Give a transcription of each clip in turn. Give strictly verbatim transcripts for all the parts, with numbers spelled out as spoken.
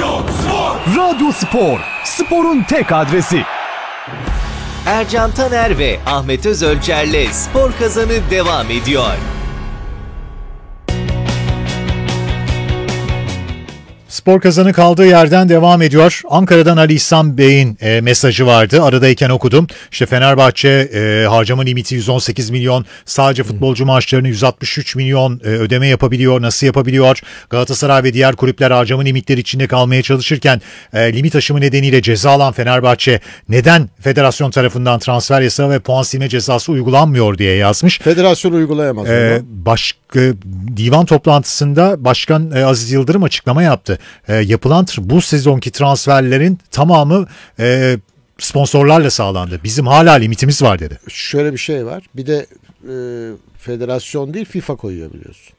Radyo Spor. Radyo Spor, sporun tek adresi. Ercan Taner ve Ahmet Özölçer'le Spor Kazanı devam ediyor. Spor Kazanı kaldığı yerden devam ediyor. Ankara'dan Ali İhsan Bey'in e, mesajı vardı. Aradayken okudum. İşte Fenerbahçe e, harcama limiti yüz on sekiz milyon. Sadece futbolcu maaşlarını yüz altmış üç milyon e, ödeme yapabiliyor. Nasıl yapabiliyor? Galatasaray ve diğer kulüpler harcama limitleri içinde kalmaya çalışırken e, limit aşımı nedeniyle ceza alan Fenerbahçe neden federasyon tarafından transfer yasağı ve puan silme cezası uygulanmıyor diye yazmış. Federasyon uygulayamaz. E, baş, e, divan toplantısında Başkan e, Aziz Yıldırım açıklama yaptı. E, yapılan bu sezonki transferlerin tamamı e, sponsorlarla sağlandı. Bizim hala limitimiz var dedi. Şöyle bir şey var. Bir de e, federasyon değil FIFA koyuyor biliyorsun.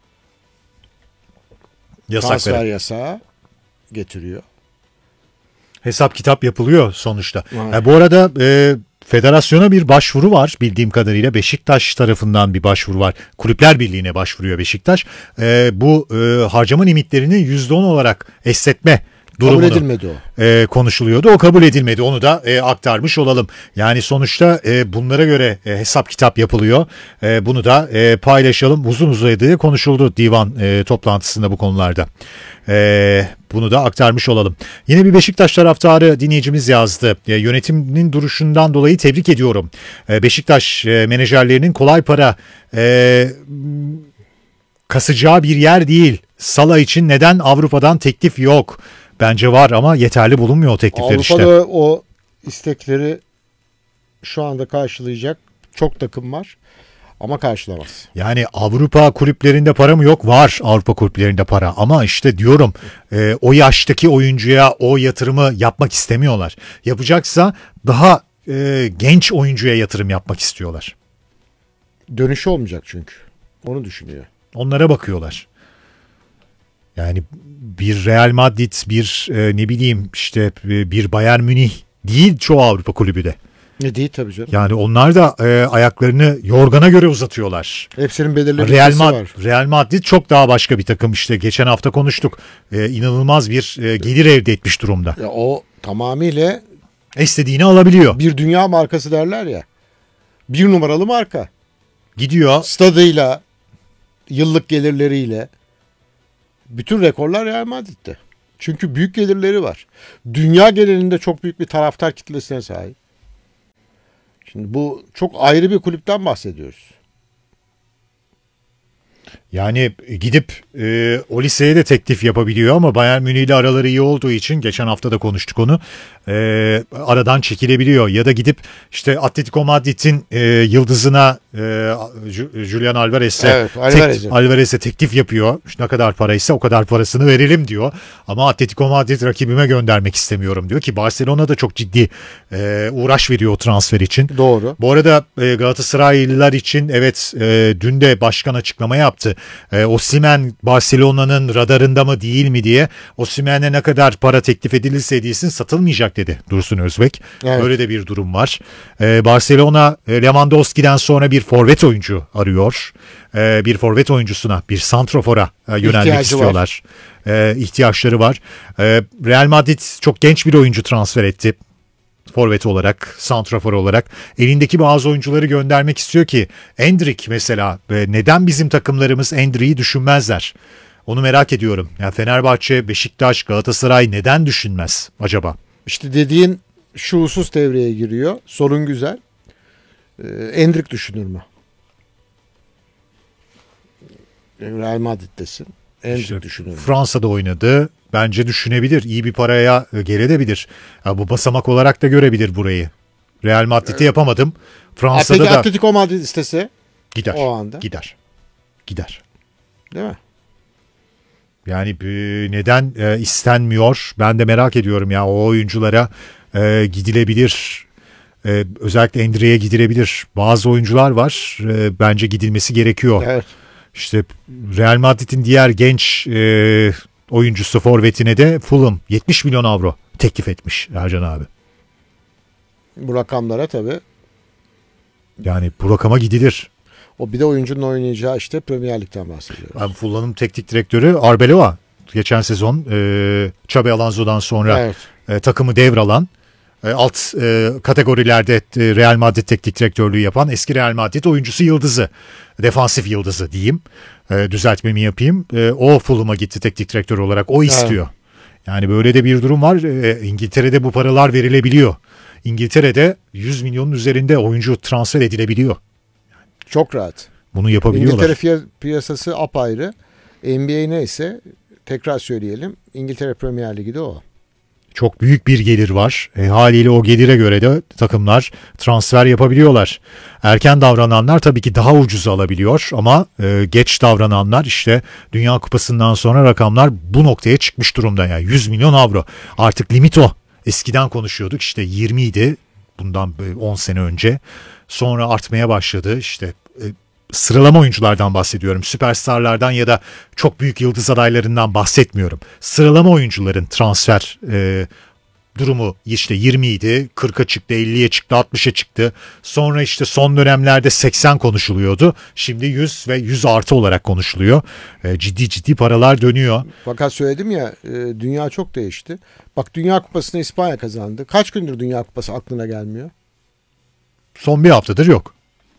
Yasakları. Transfer yasağı getiriyor. Hesap kitap yapılıyor sonuçta. Evet. E, bu arada e, federasyona bir başvuru var bildiğim kadarıyla. Beşiktaş tarafından bir başvuru var. Kulüpler Birliği'ne başvuruyor Beşiktaş. E, bu e, harcama limitlerini yüzde on olarak esnetme durumunu kabul edilmedi o. E, konuşuluyordu. O kabul edilmedi. Onu da e, aktarmış olalım. Yani sonuçta e, bunlara göre e, hesap kitap yapılıyor. E, bunu da e, paylaşalım. Uzun uzadığı konuşuldu divan e, toplantısında bu konularda. E, bunu da aktarmış olalım. Yine bir Beşiktaş taraftarı dinleyicimiz yazdı. E, yönetiminin duruşundan dolayı tebrik ediyorum. E, Beşiktaş e, menajerlerinin kolay para e, kasacağı bir yer değil. Sala için neden Avrupa'dan teklif yok? Bence var ama yeterli bulunmuyor o teklifler Avrupa'da işte. Avrupa'da o istekleri şu anda karşılayacak çok takım var ama karşılamaz. Yani Avrupa kulüplerinde para mı yok? Var Avrupa kulüplerinde para ama işte diyorum e, o yaştaki oyuncuya o yatırımı yapmak istemiyorlar. Yapacaksa daha e, genç oyuncuya yatırım yapmak istiyorlar. Dönüşü olmayacak çünkü. Onu düşünüyor. Onlara bakıyorlar. Yani bir Real Madrid, bir e, ne bileyim işte bir Bayern Münih değil çoğu Avrupa kulübü de. Ne değil tabii canım. Yani onlar da e, ayaklarını yorgana göre uzatıyorlar. Hepsinin belirli Real, bir Ma- var. Real Madrid çok daha başka bir takım işte. Geçen hafta konuştuk. E, inanılmaz bir e, gelir elde etmiş durumda. Ya o tamamıyla İstediğini alabiliyor. bir dünya markası derler ya. Bir numaralı marka. Gidiyor. Stadıyla, yıllık gelirleriyle. Bütün rekorlar Real Madrid'de. Çünkü büyük gelirleri var. Dünya genelinde çok büyük bir taraftar kitlesine sahip. Şimdi bu çok ayrı bir kulüpten bahsediyoruz. Yani gidip e, o liseye de teklif yapabiliyor ama Bayern Münih ile araları iyi olduğu için geçen hafta da konuştuk onu. E, aradan çekilebiliyor ya da gidip işte Atletico Madrid'in e, yıldızına e, Julian Alvarez'e evet, Alvarez'e. tek, Alvarez'e teklif yapıyor. İşte ne kadar paraysa o kadar parasını verelim diyor. Ama Atletico Madrid rakibime göndermek istemiyorum diyor ki Barcelona da çok ciddi e, uğraş veriyor o transfer için. Doğru. Bu arada e, Galatasaraylılar için evet e, dün de başkan açıklama yaptı. E, Osimhen Barcelona'nın radarında mı değil mi diye. Osimhen'e ne kadar para teklif edilirse edilsin satılmayacak dedi Dursun Özbek. Evet. Böyle de bir durum var. E, Barcelona e, Lewandowski'den sonra bir forvet oyuncu arıyor. E, bir forvet oyuncusuna, bir santrofora e, yönelmek İhtiyacı istiyorlar. E, ihtiyaçları var. E, Real Madrid çok genç bir oyuncu transfer etti. Forvet olarak, santrafor olarak elindeki bazı oyuncuları göndermek istiyor ki Endrick mesela neden bizim takımlarımız Endrick'i düşünmezler? Onu merak ediyorum. Yani Fenerbahçe, Beşiktaş, Galatasaray neden düşünmez acaba? İşte dediğin şu husus devreye giriyor. Sorun güzel. Ee, Endrick düşünür mü? Real Madrid'desin. Endrick İşte düşünür mü? Fransa'da oynadı. Bence düşünebilir. İyi bir paraya gelebilir. Ya bu basamak olarak da görebilir burayı. Real Madrid'i yapamadım. Fransa'da Peki da Atletico Madrid istese gider. o anda. Gider. Gider. Değil mi? Yani e, neden e, istenmiyor? Ben de merak ediyorum ya o oyunculara e, gidilebilir. E, özellikle Endrick'e gidilebilir. Bazı oyuncular var. E, bence gidilmesi gerekiyor. Evet. İşte Real Madrid'in diğer genç e, oyuncusu forvetine de Fulham yetmiş milyon avro teklif etmiş Ercan abi. Bu rakamlara tabii. Yani bu rakama gidilir. O bir de oyuncunun oynayacağı işte Premier Lig'den bahsediyoruz. Yani Fulham'ın teknik direktörü Arbeloa. Geçen sezon e, Xabi Alonso'dan sonra Evet. e, takımı devralan, e, alt e, kategorilerde e, Real Madrid teknik direktörlüğü yapan eski Real Madrid oyuncusu yıldızı. Defansif yıldızı diyeyim. E, düzeltmemi yapayım. E, o Fulham'a gitti teknik direktör olarak. O istiyor. Yani böyle de bir durum var. E, İngiltere'de bu paralar verilebiliyor. İngiltere'de yüz milyonun üzerinde oyuncu transfer edilebiliyor. Çok rahat. Bunu yapabiliyorlar. İngiltere fiya- piyasası apayrı. N B A neyse tekrar söyleyelim. İngiltere Premier Ligi de o. Çok büyük bir gelir var. E, haliyle o gelire göre de takımlar transfer yapabiliyorlar. Erken davrananlar tabii ki daha ucuza alabiliyor ama e, geç davrananlar işte Dünya Kupası'ndan sonra rakamlar bu noktaya çıkmış durumda. Yani yüz milyon avro. Artık limit o. Eskiden konuşuyorduk işte yirmi idi bundan on sene önce. Sonra artmaya başladı işte. E, Sıralama oyunculardan bahsediyorum. Süperstarlardan ya da çok büyük yıldız adaylarından bahsetmiyorum. Sıralama oyuncuların transfer e, durumu işte yirmi idi, kırka çıktı, elliye çıktı, altmışa çıktı. Sonra işte son dönemlerde seksen konuşuluyordu. Şimdi yüz ve yüz artı olarak konuşuluyor. E, ciddi ciddi paralar dönüyor. Fakat söyledim ya e, dünya çok değişti. Bak Dünya Kupası'nı İspanya kazandı. Kaç gündür Dünya Kupası aklına gelmiyor? Son bir haftadır yok.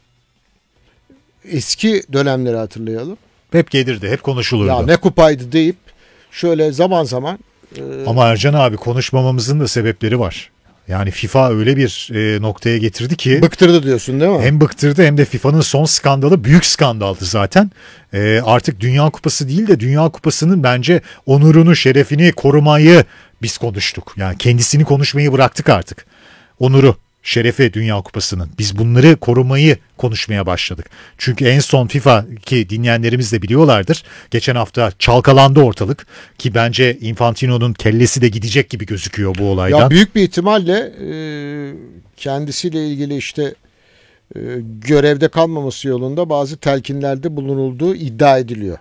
Eski dönemleri hatırlayalım. Hep gelirdi, hep konuşulurdu. Ya ne kupaydı deyip şöyle zaman zaman e, Ama Ercan abi konuşmamamızın da sebepleri var. Yani FIFA öyle bir e, noktaya getirdi ki bıktırdı diyorsun değil mi? hem bıktırdı hem de FIFA'nın son skandalı büyük skandaldı zaten. E, artık Dünya Kupası değil de Dünya Kupası'nın bence onurunu, şerefini korumayı biz konuştuk. Yani kendisini konuşmayı bıraktık artık. Onuru, şerefi Dünya Kupası'nın. Biz bunları korumayı konuşmaya başladık. Çünkü en son FIFA ki dinleyenlerimiz de biliyorlardır. Geçen hafta çalkalandı ortalık ki bence Infantino'nun kellesi de gidecek gibi gözüküyor bu olaydan. Ya büyük bir ihtimalle e, kendisiyle ilgili işte e, görevde kalmaması yolunda bazı telkinlerde bulunulduğu iddia ediliyor.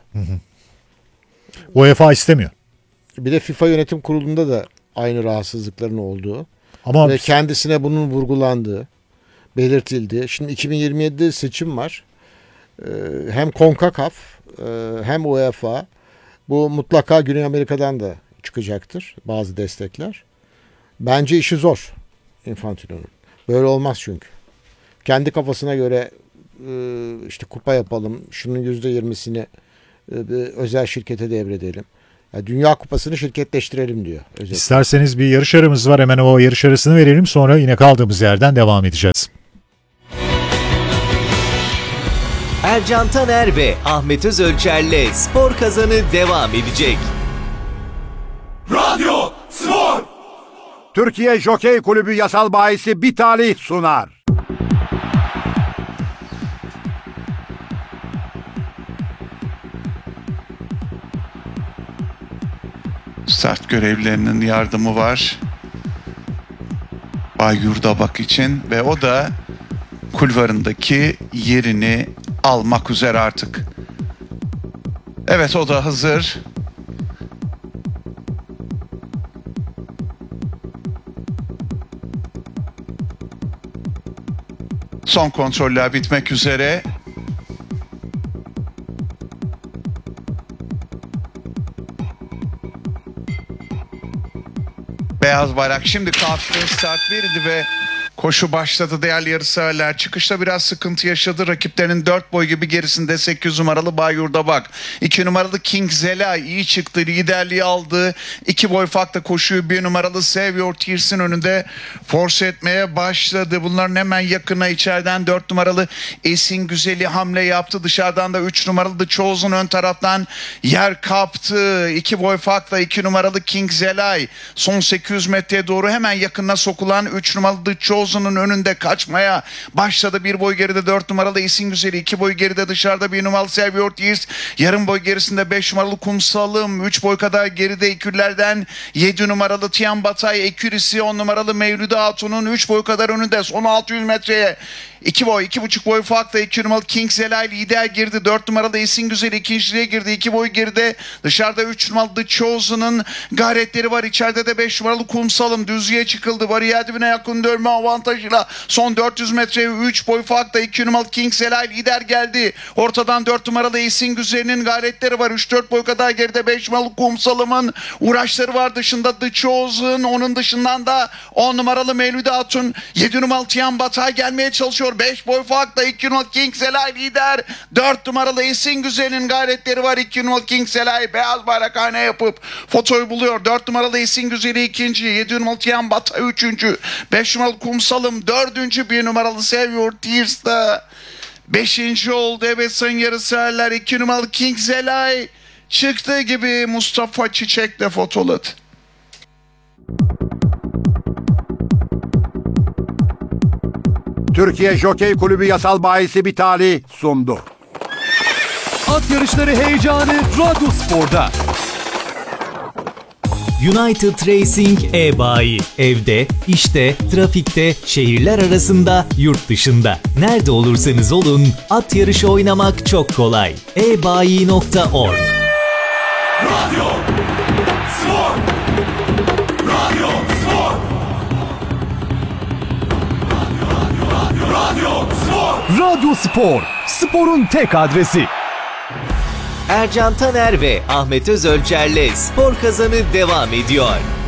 UEFA istemiyor. Bir de FIFA Yönetim Kurulu'nda da aynı rahatsızlıkların olduğu Ama ve kendisine bunun vurgulandığı belirtildi. Şimdi iki bin yirmi yedide seçim var. Ee, hem CONCACAF e, hem UEFA. Bu mutlaka Güney Amerika'dan da çıkacaktır bazı destekler. Bence işi zor Infantino'nun. Böyle olmaz çünkü. Kendi kafasına göre e, işte kupa yapalım, şunun yüzde yirmisini e, bir özel şirkete devredelim. Ya Dünya Kupası'nı şirketleştirelim diyor. Özellikle. İsterseniz bir yarış aramız var. Hemen o yarış arasını verelim. Sonra yine kaldığımız yerden devam edeceğiz. Ercan Taner ve Ahmet Özölçer'le Spor Kazanı devam edecek. Radyo Spor. Türkiye Jokey Kulübü yasal bahisi bir talih sunar. Start görevlilerinin yardımı var Bay Yurdabak için ve o da kulvarındaki yerini almak üzere artık. Evet, o da hazır. Son kontroller bitmek üzere. Beyaz bayrak şimdi kalktı, start verildi ve koşu başladı değerli yarışseverler. Çıkışta biraz sıkıntı yaşadı. Rakiplerinin dört boy gibi gerisinde sekiz yüz numaralı Bay Yurdabak. iki numaralı King Zelay iyi çıktı. Liderliği aldı. iki boy farkla koşuyu bir numaralı Save Your Tears'in önünde force etmeye başladı. Bunların hemen yakına içeriden dört numaralı Esin Güzeli hamle yaptı. Dışarıdan da üç numaralı The Chosen ön taraftan yer kaptı. iki boy farkla iki numaralı King Zelay. Son sekiz yüz metreye doğru hemen yakınına sokulan üç numaralı The Chosen Oğuz'un önünde kaçmaya başladı. Bir boy geride dört numaralı Esin Güzeli. iki boy geride dışarıda bir numaralı Save Your Tears. Yarım boy gerisinde beş numaralı Kumsalım. üç boy kadar geride ekürlerden yedi numaralı Tiyan Batay. Ekürisi on numaralı Mevlüde Hatun'un üç boy kadar önünde. Son altı yüz metreye iki boy, iki buçuk boy farkla iki numaralı King Zelay lider girdi. dört numaralı Esin Güzel ikinciliğe girdi. iki boy geride. Dışarıda üç numaralı The Chosen'ın gayretleri var. İçeride de beş numaralı Kumsalım düzlüğe çıkıldı. Bariyer dibine yakın dönme avantajıyla son dört yüz metreye üç boy farkla iki numaralı King Zelay lider geldi. Ortadan dört numaralı Esin Güzel'in gayretleri var. üç dört boy kadar geride beş numaralı Kumsalım'ın uğraşları var. Dışında The Chosen. Onun dışından da on numaralı Mevlüde Hatun. yedi numaralı Tiyan Batay gelmeye çalışıyor. beş boy farkla iki numaralı King Zelay lider. dört numaralı Esin Güzel'in gayretleri var. iki numaralı King Zelay beyaz bayrakhane yapıp fotoyu buluyor. dört numaralı Esin Güzel'i ikinci. yedi numaralı Tiyan Batay üçüncü. beş numaralı Kumsalım dördüncü. bir numaralı Save Your Tears'da beşinci oldu. Evet sayın yarışseverler, iki numaralı King Zelay çıktığı gibi Mustafa Çiçek'le fotoladı. Türkiye Jokey Kulübü yasal bahisi bir talih sundu. At yarışları heyecanı Radyo Spor'da. United Racing e-bayi. Evde, işte, trafikte, şehirler arasında, yurt dışında. Nerede olursanız olun, at yarışı oynamak çok kolay. e bayi nokta org Radyo Spor. Radyo Spor. Radyo Spor. Radyo Spor. Sporun tek adresi. Ercan Taner ve Ahmet Özölçer'le Spor Kazanı devam ediyor.